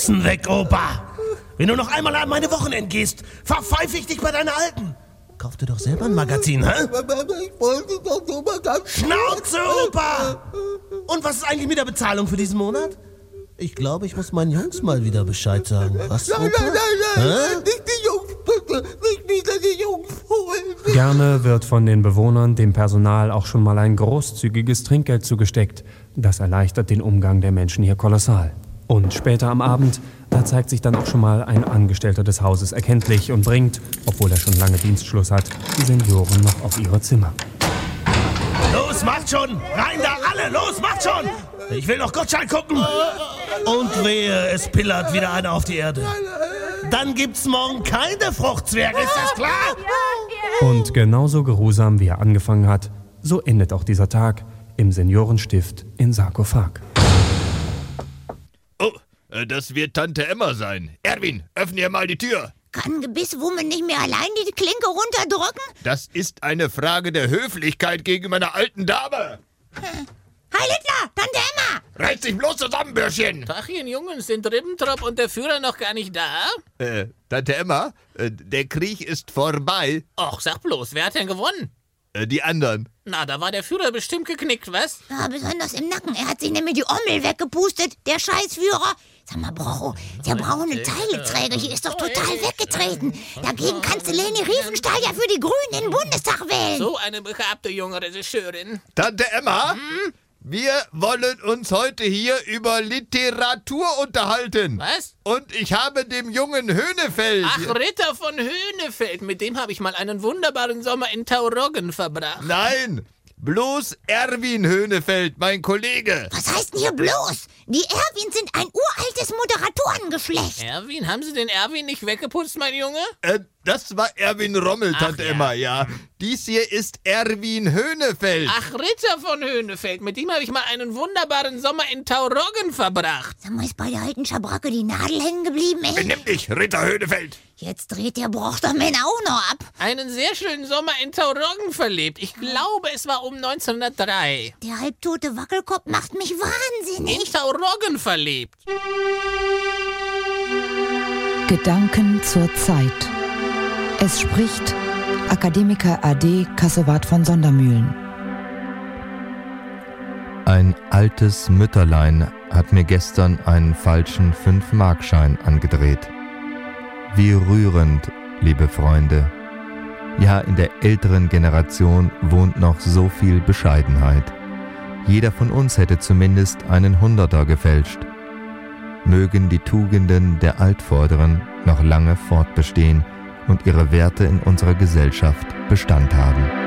müssen weg, Opa. Wenn du noch einmal an meine Wochenend gehst, verpfeife ich dich bei deiner Alten. Kauf dir doch selber ein Magazin, hä? Ich wollte doch nur mal ganz... Schnauze, Opa! Und was ist eigentlich mit der Bezahlung für diesen Monat? Ich glaube, ich muss meinen Jungs mal wieder Bescheid sagen. Was, Opa? Nein, nicht die Jungs, bitte. Nicht wieder die Jungs holen. Gerne wird von den Bewohnern dem Personal auch schon mal ein großzügiges Trinkgeld zugesteckt. Das erleichtert den Umgang der Menschen hier kolossal. Und später am Abend, da zeigt sich dann auch schon mal ein Angestellter des Hauses erkenntlich und bringt, obwohl er schon lange Dienstschluss hat, die Senioren noch auf ihre Zimmer. Los, macht schon! Rein da alle! Los, macht schon! Ich will noch Gottschalk gucken! Und wehe, es pillert wieder einer auf die Erde. Dann gibt's morgen keine Fruchtzwerge, ist das klar? Und genauso geruhsam wie er angefangen hat, so endet auch dieser Tag im Seniorenstift in Sarkophag. Oh, das wird Tante Emma sein. Erwin, öffne ihr mal die Tür. Kann Gebisswumme nicht mehr allein die Klinke runterdrücken? Das ist eine Frage der Höflichkeit gegen einer alten Dame. Heil Hitler, Tante Emma! Reiß dich bloß zusammen, Bürschchen. Tachchen, Jungs, sind Ribbentrop und der Führer noch gar nicht da? Tante Emma, der Krieg ist vorbei. Och, sag bloß, wer hat denn gewonnen? Die anderen. Na, da war der Führer bestimmt geknickt, was? Ja, besonders im Nacken. Er hat sich nämlich die Ommel weggepustet, der Scheißführer. Sag mal, Brocho, der braune Teileträger hier ist doch total weggetreten. Dagegen kannst du Leni Riefenstahl ja für die Grünen in den Bundestag wählen. So eine begabte junge Regisseurin. Tante Emma, wir wollen uns heute hier über Literatur unterhalten. Was? Und ich habe dem jungen Höhnefeld... Ach, Ritter von Höhnefeld, mit dem habe ich mal einen wunderbaren Sommer in Tauroggen verbracht. Nein, bloß Erwin Höhnefeld, mein Kollege. Was heißt denn hier bloß? Die Erwins sind ein uraltes Moderatorengeschlecht. Erwin, haben Sie den Erwin nicht weggeputzt, mein Junge? Das war Erwin Rommel, Tante Emma, ja. Dies hier ist Erwin Höhnefeld. Ach, Ritter von Höhnefeld, mit dem habe ich mal einen wunderbaren Sommer in Tauroggen verbracht. Sag mal, ist bei der alten Schabracke die Nadel hängen geblieben, ey? Benimm dich, Ritter Höhnefeld. Jetzt dreht der Brochtermann auch noch ab. Einen sehr schönen Sommer in Tauroggen verlebt. Ich glaube, es war um 1903. Der halbtote Wackelkopf macht mich wahnsinnig. In Tauroggen verlebt. Gedanken zur Zeit. Es spricht Akademiker AD Kassewart von Sondermühlen. Ein altes Mütterlein hat mir gestern einen falschen 5-Markschein angedreht. Wie rührend, liebe Freunde. Ja, in der älteren Generation wohnt noch so viel Bescheidenheit. Jeder von uns hätte zumindest einen 100er gefälscht. Mögen die Tugenden der Altvorderen noch lange fortbestehen und ihre Werte in unserer Gesellschaft Bestand haben.